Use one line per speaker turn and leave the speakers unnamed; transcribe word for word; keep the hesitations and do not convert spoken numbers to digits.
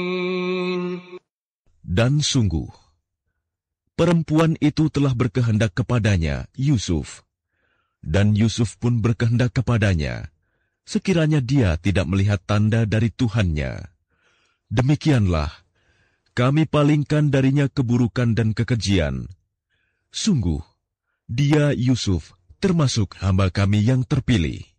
Dan sungguh, perempuan itu telah berkehendak kepadanya, Yusuf. Dan Yusuf pun berkehendak kepadanya, sekiranya dia tidak melihat tanda dari Tuhannya. Demikianlah, kami palingkan darinya keburukan dan kekejian. Sungguh, dia Yusuf termasuk hamba kami yang terpilih.